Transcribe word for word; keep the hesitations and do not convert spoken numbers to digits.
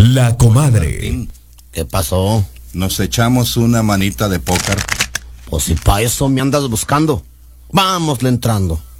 La comadre. ¿Qué pasó? Nos echamos una manita de póker. Pues si pa' eso me andas buscando. Vámosle entrando.